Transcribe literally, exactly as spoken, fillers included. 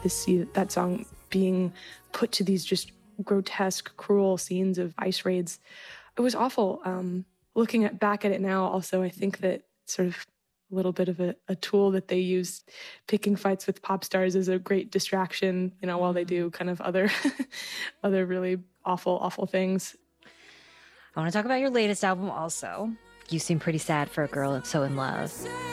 to see that song being put to these just grotesque, cruel scenes of ICE raids. It was awful. Um, looking at, back at it now, also, I think that sort of a little bit of a, a tool that they use, picking fights with pop stars is a great distraction, you know, while they do kind of other, other really awful, awful things. I want to talk about your latest album also. You seem pretty sad for a girl so in love.